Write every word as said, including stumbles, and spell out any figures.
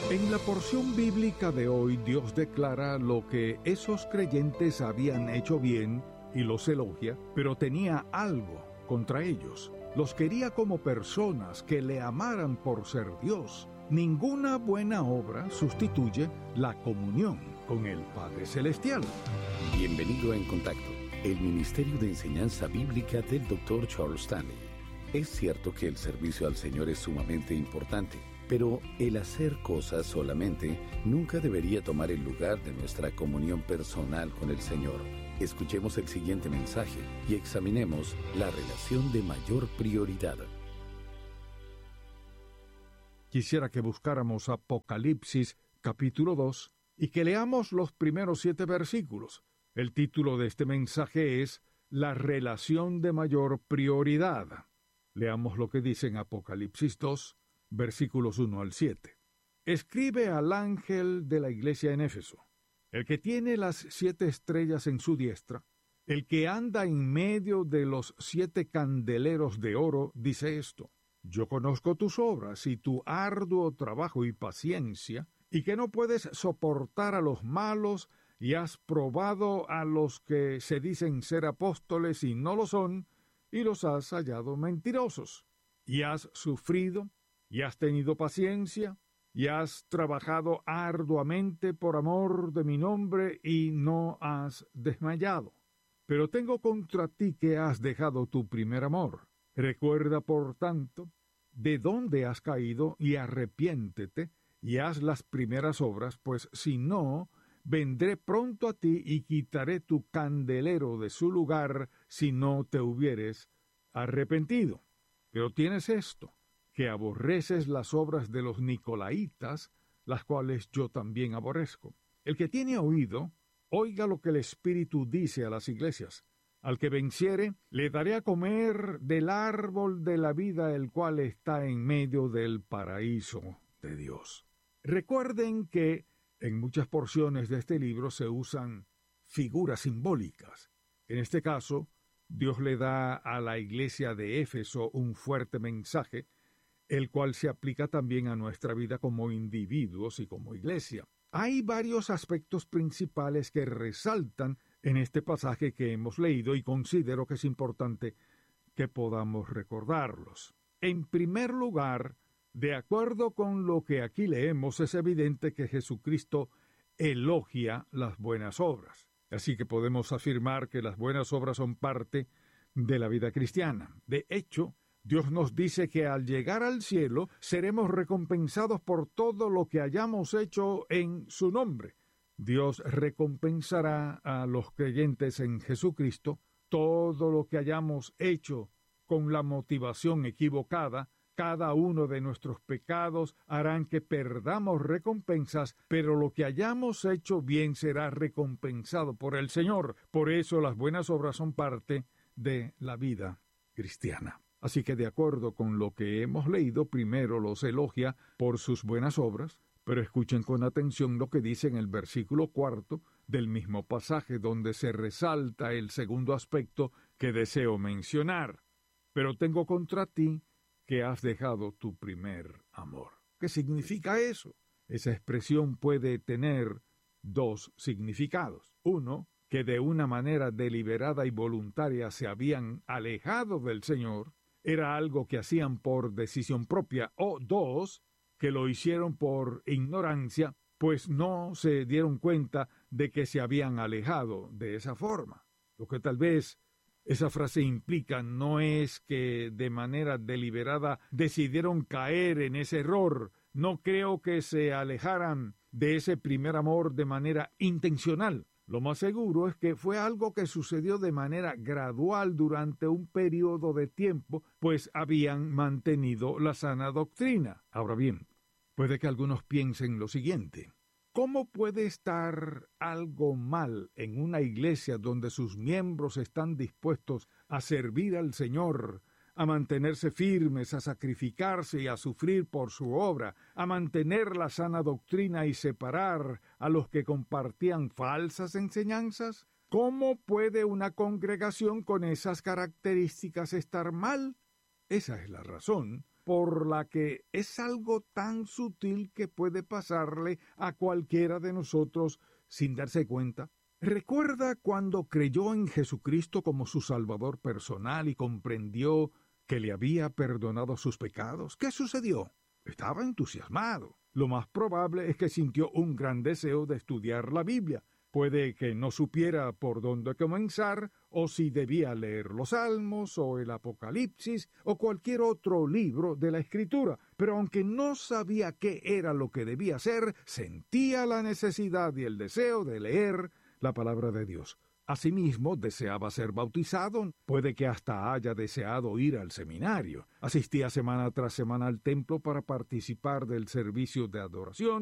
En la porción bíblica de hoy, Dios declara lo que esos creyentes habían hecho bien y los elogia, pero tenía algo contra ellos. Los quería como personas que le amaran por ser Dios. Ninguna buena obra sustituye la comunión con el Padre Celestial. Bienvenido a En Contacto, el Ministerio de Enseñanza Bíblica del doctor Charles Stanley. Es cierto que el servicio al Señor es sumamente importante, pero el hacer cosas solamente nunca debería tomar el lugar de nuestra comunión personal con el Señor. Escuchemos el siguiente mensaje y examinemos la relación de mayor prioridad. Quisiera que buscáramos Apocalipsis capítulo dos y que leamos los primeros siete versículos. El título de este mensaje es La relación de mayor prioridad. Leamos lo que dice en Apocalipsis dos, versículos uno al siete. Escribe al ángel de la iglesia en Éfeso, el que tiene las siete estrellas en su diestra, el que anda en medio de los siete candeleros de oro, dice esto: Yo conozco tus obras y tu arduo trabajo y paciencia, y que no puedes soportar a los malos, y has probado a los que se dicen ser apóstoles y no lo son, y los has hallado mentirosos. Y has sufrido, y has tenido paciencia, y has trabajado arduamente por amor de mi nombre, y no has desmayado. Pero tengo contra ti que has dejado tu primer amor. Recuerda, por tanto, de dónde has caído, y arrepiéntete, y haz las primeras obras, pues si no, vendré pronto a ti y quitaré tu candelero de su lugar, si no te hubieres arrepentido. Pero tienes esto, que aborreces las obras de los nicolaitas, las cuales yo también aborrezco. El que tiene oído, oiga lo que el Espíritu dice a las iglesias. Al que venciere, le daré a comer del árbol de la vida, el cual está en medio del paraíso de Dios. Recuerden que en muchas porciones de este libro se usan figuras simbólicas. En este caso, Dios le da a la iglesia de Éfeso un fuerte mensaje, el cual se aplica también a nuestra vida como individuos y como iglesia. Hay varios aspectos principales que resaltan en este pasaje que hemos leído y considero que es importante que podamos recordarlos. En primer lugar, de acuerdo con lo que aquí leemos, es evidente que Jesucristo elogia las buenas obras. Así que podemos afirmar que las buenas obras son parte de la vida cristiana. De hecho, Dios nos dice que al llegar al cielo seremos recompensados por todo lo que hayamos hecho en su nombre. Dios recompensará a los creyentes en Jesucristo todo lo que hayamos hecho con la motivación equivocada. Cada uno de nuestros pecados harán que perdamos recompensas, pero lo que hayamos hecho bien será recompensado por el Señor. Por eso las buenas obras son parte de la vida cristiana. Así que de acuerdo con lo que hemos leído, primero los elogia por sus buenas obras, pero escuchen con atención lo que dice en el versículo cuarto del mismo pasaje, donde se resalta el segundo aspecto que deseo mencionar. Pero tengo contra ti que has dejado tu primer amor. ¿Qué significa eso? Esa expresión puede tener dos significados. Uno, que de una manera deliberada y voluntaria se habían alejado del Señor, era algo que hacían por decisión propia. O dos, que lo hicieron por ignorancia, pues no se dieron cuenta de que se habían alejado de esa forma. Lo que tal vez esa frase implica no es que de manera deliberada decidieron caer en ese error. No creo que se alejaran de ese primer amor de manera intencional. Lo más seguro es que fue algo que sucedió de manera gradual durante un periodo de tiempo, pues habían mantenido la sana doctrina. Ahora bien, puede que algunos piensen lo siguiente: ¿cómo puede estar algo mal en una iglesia donde sus miembros están dispuestos a servir al Señor, a mantenerse firmes, a sacrificarse y a sufrir por su obra, a mantener la sana doctrina y separar a los que compartían falsas enseñanzas? ¿Cómo puede una congregación con esas características estar mal? Esa es la razón por la que es algo tan sutil que puede pasarle a cualquiera de nosotros sin darse cuenta. ¿Recuerda cuando creyó en Jesucristo como su Salvador personal y comprendió que le había perdonado sus pecados? ¿Qué sucedió? Estaba entusiasmado. Lo más probable es que sintió un gran deseo de estudiar la Biblia. Puede que no supiera por dónde comenzar, o si debía leer los Salmos, o el Apocalipsis, o cualquier otro libro de la Escritura. Pero aunque no sabía qué era lo que debía hacer, sentía la necesidad y el deseo de leer la palabra de Dios. Asimismo, deseaba ser bautizado. Puede que hasta haya deseado ir al seminario. Asistía semana tras semana al templo para participar del servicio de adoración.